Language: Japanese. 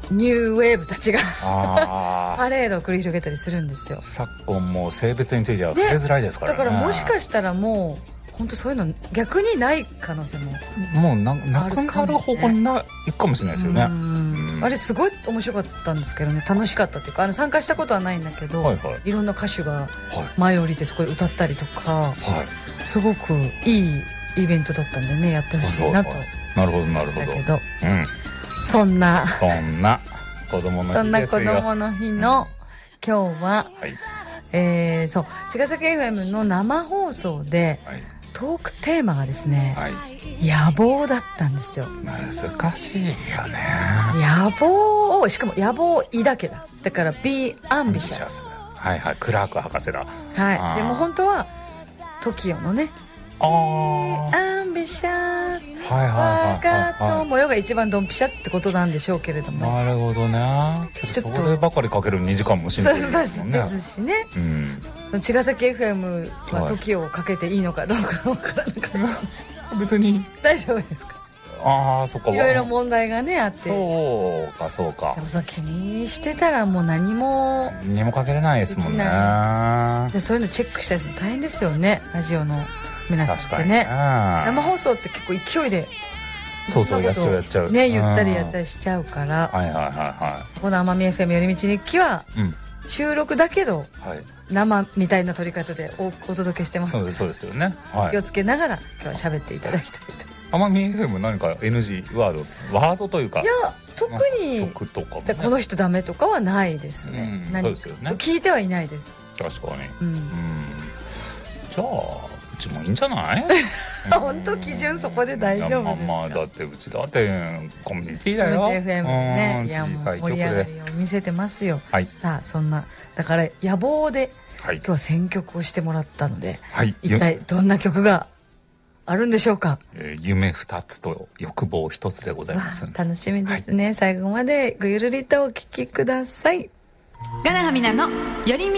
ニューウェーブたちがパレードを繰り広げたりするんですよ。 昨今もう性別については触れづらいですからね。 だからもしかしたらもう本当そういうの逆にない可能性ももう なくなる方向にいくかもしれないですよね。 あれすごい面白かったんですけどね。楽しかったっていうか参加したことはないんだけど、いろんな歌手が前降りてそこで歌ったりとか、すごくいいイベントだったんでね、やってほしいなと。 なるほどなるほど。 だけど、そんな子供の日ですよ。 そんな子供の日の今日は、そう茅ヶ崎 FM の生放送で、トークテーマがですね、野望だったんですよ。 難しいよね。 野望をしかも野望だけだから Be ambitious。 クラーク博士だ。 でも本当は TOKIO のねアンビシャス我が友よが一番ドンピシャってことなんでしょうけれども。 なるほどね。けどそればかりかける2時間もしんどいですもんね。 ですしね。茅ヶ崎 FM は TOKIO をかけていいのかどうかわからなかった。別に大丈夫ですか。 そっか。 いろいろ問題がねあって。 そうか。 でもさ気にしてたらもう何もかけれないですもんね。 でそういうのチェックしたりするの大変ですよね、ラジオの皆さんってね。生放送って結構勢いでやっちゃうね、言ったりやったりしちゃうから。この奄美 FM 寄り道日記は収録だけど生みたいな撮り方でお届けしてますから。そうですよね。気をつけながら今日は喋っていただきたいと。 奄美 FM 何か NG ワードというか。 いや特に曲とかも、 この人ダメとかはないですね。何と聞いてはいないです。 確かに。じゃあうちもいいんじゃない？ 本当基準そこで大丈夫ですか？ だってうちだってコミュニティだよ。 コミュニティ FM ね、いやもう盛り上がりを見せてますよ。さあそんなだから野望で今日は選曲をしてもらったので、一体どんな曲があるんでしょうか。 夢2つと欲望1つでございます。 楽しみですね。最後までごゆるりとお聞きください。 ガナハミナの寄り道